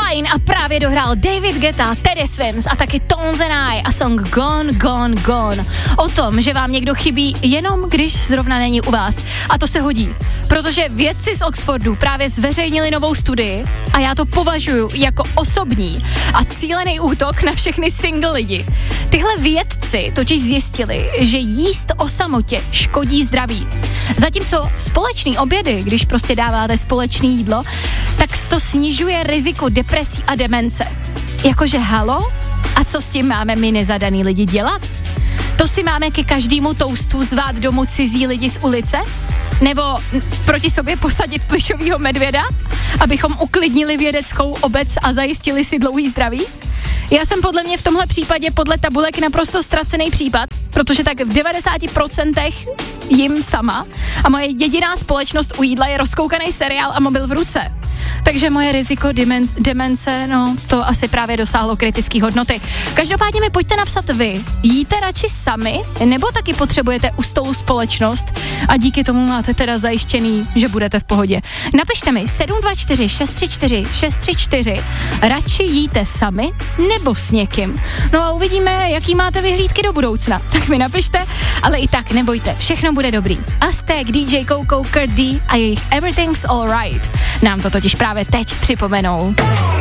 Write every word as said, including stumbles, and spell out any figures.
fajn a právě dohrál David Guetta, Teddy Swims a taky Tones and I a song Gone, Gone, Gone. O tom, že vám někdo chybí jenom když zrovna není u vás. A to se hodí, protože vědci z Oxfordu právě zveřejnili novou studii a já to považuji jako osobní a cílený útok na všechny single lidi. Tyhle vědci totiž zjistili, že jíst o samotě škodí zdraví. Zatímco společný obědy, když prostě dáváte společné jídlo, tak to snižuje riziko depresí a demence. Jakože halo? A co s tím máme my nezadaný lidi dělat? To si máme ke každému toustu zvát domů cizí lidi z ulice? Nebo n- proti sobě posadit plyšovýho medvěda, abychom uklidnili vědeckou obec a zajistili si dlouhý zdraví? Já jsem podle mě v tomhle případě podle tabulek naprosto ztracený případ, protože tak v devadesáti procentech jim sama a moje jediná společnost u jídla je rozkoukaný seriál a mobil v ruce. Takže moje riziko demence, demence, no to asi právě dosáhlo kritické hodnoty. Každopádně mi pojďte napsat vy, jíte radši sami, nebo taky potřebujete u stolu společnost a díky tomu máte teda zajištěný, že budete v pohodě. Napište mi sedm dva čtyři šest tři čtyři šest tři čtyři, radši jíte sami nebo s někým. No a uvidíme, jaký máte vyhlídky do budoucna. Tak mi napište, ale i tak nebojte, všechno bude dobrý. Aztek, D J Coco, Kurt D a jejich Everything's Alright nám to totiž právě teď připomenou.